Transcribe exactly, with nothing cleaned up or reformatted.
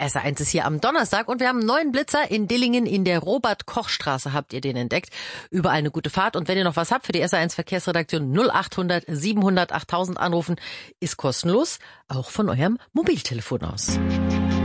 S R eins ist hier am Donnerstag und wir haben einen neuen Blitzer in Dillingen in der Robert-Koch-Straße. Habt ihr den entdeckt? Überall eine gute Fahrt. Und wenn ihr noch was habt für die S R eins Verkehrsredaktion, null acht hundert siebenhundert achttausend anrufen, ist kostenlos, auch von eurem Mobiltelefon aus.